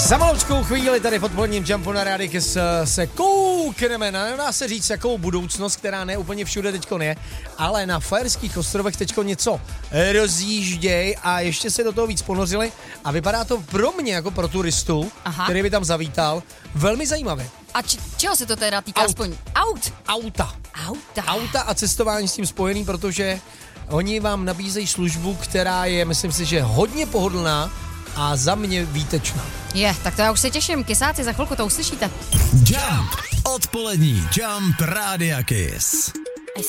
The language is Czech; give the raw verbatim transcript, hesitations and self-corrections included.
Za maloučkou chvíli tady v odpoledním Jumpu na Rádiu Kiss se koukneme na, dá se říct, jakou budoucnost, která ne úplně všude teďkon je, ale na Faerských ostrovech teďko něco rozjížděj a ještě se do toho víc ponořili a vypadá to pro mě jako pro turistu, Aha. který by tam zavítal, velmi zajímavě. A č- čeho se to teda týká? Aut. Aspoň aut? Auta. Auta. Auta a cestování s tím spojený, protože oni vám nabízejí službu, která je, myslím si, že hodně pohodlná a za mě výtečná. Je, tak to já už se těším. Kysáci, za chvilku to uslyšíte. Jump. Odpolední Jump Rádia Kiss.